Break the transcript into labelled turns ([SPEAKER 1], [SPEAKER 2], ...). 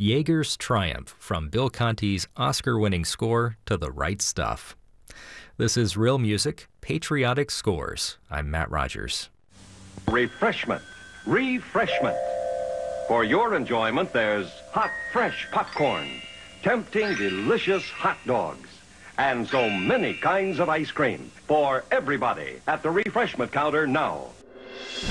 [SPEAKER 1] Jaeger's triumph from Bill Conti's Oscar-winning score to The Right Stuff. This is Real Music, Patriotic Scores. I'm Matt Rogers.
[SPEAKER 2] Refreshment. For your enjoyment, there's hot, fresh popcorn, tempting, delicious hot dogs, and so many kinds of ice cream for everybody at the refreshment counter now.